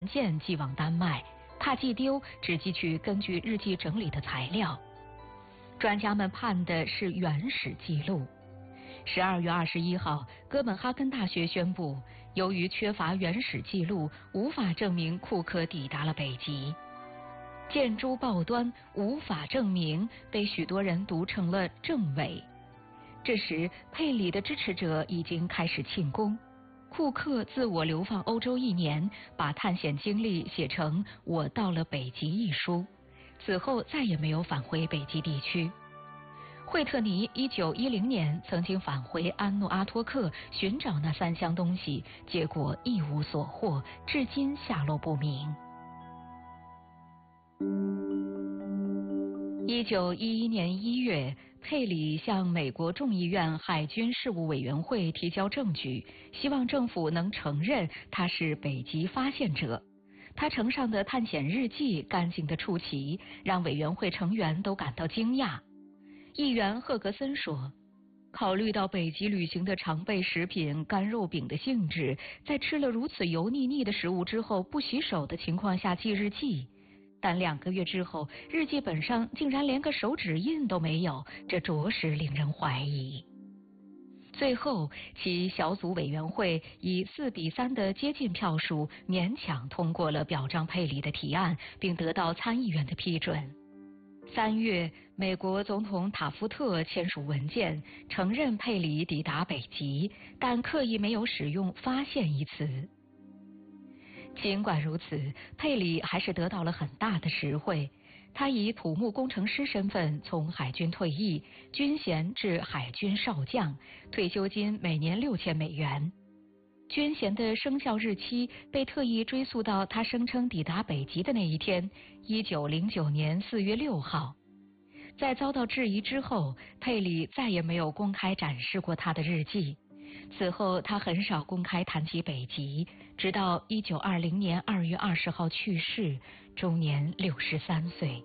件寄往丹麦，怕寄丢，只寄去根据日记整理的材料。专家们盼的是原始记录。12月21号，哥本哈根大学宣布，由于缺乏原始记录，无法证明库克抵达了北极。见诸报端，无法证明被许多人读成了证伪。这时，佩里的支持者已经开始庆功。库克自我流放欧洲1年，把探险经历写成《我到了北极》一书，此后再也没有返回北极地区。惠特尼1910年曾经返回安诺阿托克寻找那3箱东西，结果一无所获，至今下落不明。1911年1月，佩里向美国众议院海军事务委员会提交证据，希望政府能承认他是北极发现者。他呈上的探险日记干净得出奇，让委员会成员都感到惊讶。议员赫格森说，考虑到北极旅行的常备食品干肉饼的性质，在吃了如此油腻腻的食物之后不洗手的情况下记日记，但2个月之后，日记本上竟然连个手指印都没有，这着实令人怀疑。最后，其小组委员会以4-3的接近票数，勉强通过了表彰佩里的提案，并得到参议院的批准。3月，美国总统塔夫特签署文件，承认佩里抵达北极，但刻意没有使用“发现”一词。尽管如此，佩里还是得到了很大的实惠。他以土木工程师身份从海军退役，军衔至海军少将，退休金每年$6000。军衔的生效日期被特意追溯到他声称抵达北极的那一天，1909年4月6号。在遭到质疑之后，佩里再也没有公开展示过他的日记。此后，他很少公开谈及北极，直到1920年2月20号去世，终年63岁。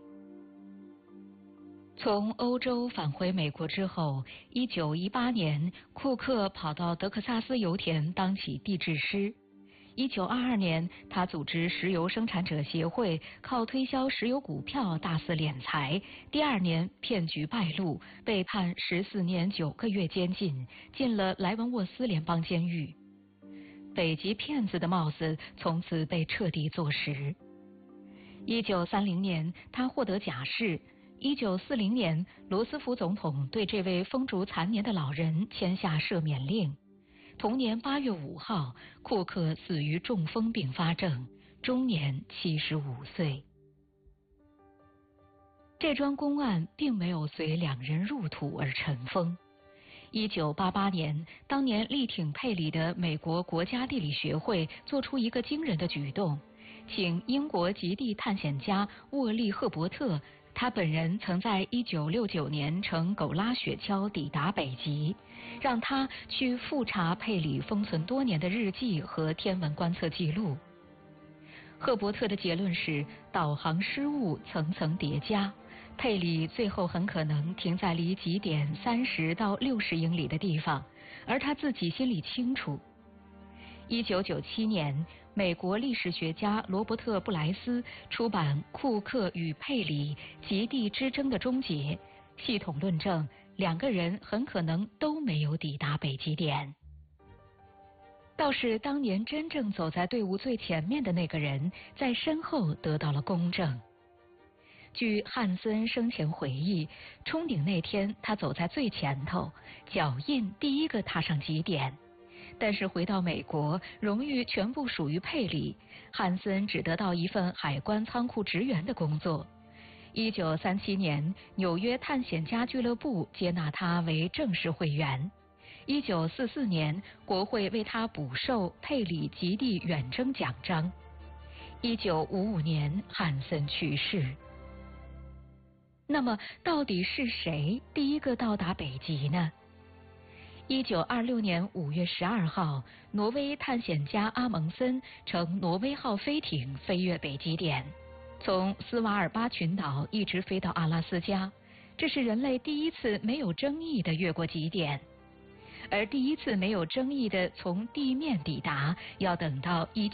从欧洲返回美国之后，1918年，库克跑到德克萨斯油田当起地质师。1922年，他组织石油生产者协会，靠推销石油股票大肆敛财。第2年，骗局败露，被判14年9个月监禁，进了莱文沃斯联邦监狱。北极骗子的帽子从此被彻底坐实。1930年，他获得假释。1940年，罗斯福总统对这位风烛残年的老人签下赦免令。同年8月5号，库克死于中风并发症，终年75岁。这桩公案并没有随2人入土而尘封。1988年，当年力挺佩里的美国国家地理学会做出一个惊人的举动，请英国极地探险家沃利·赫伯特，他本人曾在1969年乘狗拉雪橇抵达北极，让他去复查佩里封存多年的日记和天文观测记录。赫伯特的结论是，导航失误层层叠加，佩里最后很可能停在离极点30到60英里的地方，而他自己心里清楚。1997年，美国历史学家罗伯特·布莱斯出版《库克与佩里：极地之争的终结》，系统论证2个人很可能都没有抵达北极点。倒是当年真正走在队伍最前面的那个人，在身后得到了公正。据汉森生前回忆，冲顶那天他走在最前头，脚印第一个踏上极点。但是回到美国，荣誉全部属于佩里，汉森只得到一份海关仓库职员的工作。1937年，纽约探险家俱乐部接纳他为正式会员。1944年，国会为他补授佩里极地远征奖章。1955年，汉森去世。那么，到底是谁第一个到达北极呢？1926年5月12号，挪威探险家阿蒙森乘挪威号飞艇飞越北极点，从斯瓦尔巴群岛一直飞到阿拉斯加。这是人类第一次没有争议的越过极点，而第一次没有争议的从地面抵达，要等到